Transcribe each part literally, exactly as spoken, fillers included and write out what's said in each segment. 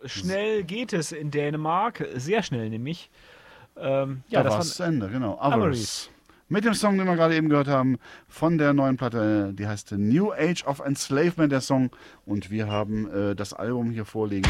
schnell geht es in Dänemark, sehr schnell nämlich. Ähm, ja, Da das war war es zu Ende, genau. Avarice. Avarice. Mit dem Song, den wir gerade eben gehört haben, von der neuen Platte, die heißt New Age of Enslavement, der Song. Und wir haben äh, das Album hier vorliegen.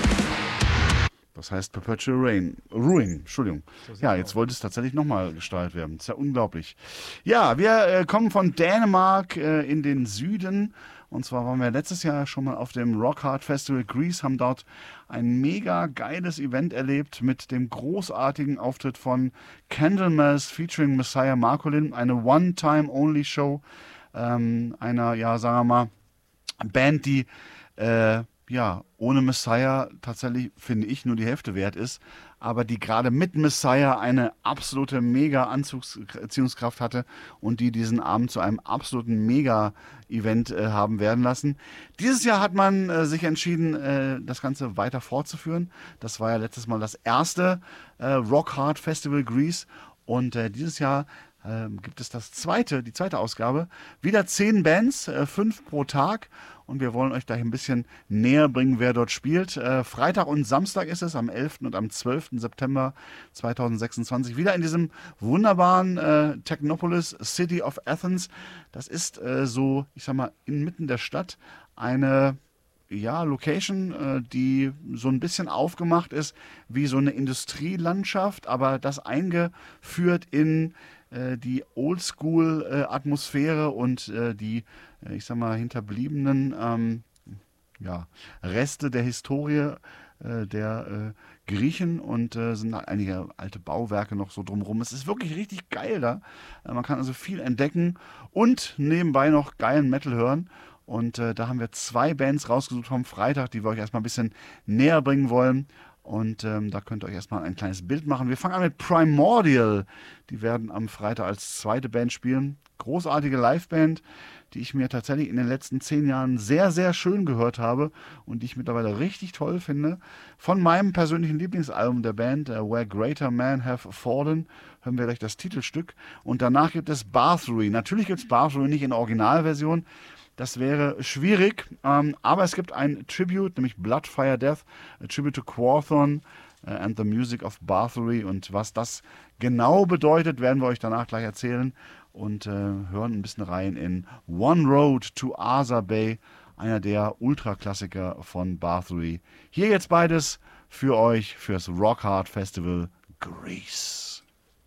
Das heißt Perpetual Rain. Ruin, Entschuldigung. sieht's Ja, jetzt wollte es tatsächlich nochmal gestaltet werden. Das ist ja unglaublich. Ja, wir äh, kommen von Dänemark äh, in den Süden. Und zwar waren wir letztes Jahr schon mal auf dem Rock Hard Festival Greece, haben dort ein mega geiles Event erlebt mit dem großartigen Auftritt von Candlemass featuring Messiah Marcolin. Eine One-Time-Only-Show ähm, einer, ja, sagen wir mal, Band, die äh, ja, ohne Messiah tatsächlich, finde ich, nur die Hälfte wert ist, aber die gerade mit Messiah eine absolute Mega-Anziehungskraft hatte und die diesen Abend zu einem absoluten Mega-Event äh, haben werden lassen. Dieses Jahr hat man äh, sich entschieden, äh, das Ganze weiter fortzuführen. Das war ja letztes Mal das erste äh, Rock Hard Festival Greece und äh, dieses Jahr ähm, gibt es das zweite, die zweite Ausgabe. Wieder zehn Bands, äh, fünf pro Tag. Und wir wollen euch da ein bisschen näher bringen, wer dort spielt. Äh, Freitag und Samstag ist es, am elften und am zwölften September zweitausendsechsundzwanzig. Wieder in diesem wunderbaren äh, Technopolis City of Athens. Das ist äh, so, ich sag mal, inmitten der Stadt eine ja, Location, äh, die so ein bisschen aufgemacht ist wie so eine Industrielandschaft, aber das eingeführt in äh, die Oldschool-Atmosphäre und äh, die, äh, ich sag mal, hinterbliebenen ähm, ja, Reste der Historie äh, der äh, Griechen und äh, sind einige alte Bauwerke noch so drumherum. Es ist wirklich richtig geil da. Äh, man kann also viel entdecken und nebenbei noch geilen Metal hören. Und äh, da haben wir zwei Bands rausgesucht vom Freitag, die wir euch erstmal ein bisschen näher bringen wollen. Und ähm, da könnt ihr euch erstmal ein kleines Bild machen. Wir fangen an mit Primordial. Die werden am Freitag als zweite Band spielen. Großartige Liveband, die ich mir tatsächlich in den letzten zehn Jahren sehr, sehr schön gehört habe und die ich mittlerweile richtig toll finde. Von meinem persönlichen Lieblingsalbum der Band, uh, Where Greater Men Have Fallen, hören wir gleich das Titelstück. Und danach gibt es Bathory. Natürlich gibt es Bathory nicht in der Originalversion. Das wäre schwierig, ähm, aber es gibt ein Tribute, nämlich Blood, Fire, Death, a Tribute to Quorthon uh, and the Music of Bathory. Und was das genau bedeutet, werden wir euch danach gleich erzählen und äh, hören ein bisschen rein in One Road to Asa Bay, einer der Ultraklassiker von Bathory. Hier jetzt beides für euch fürs Rock Hard Festival Greece.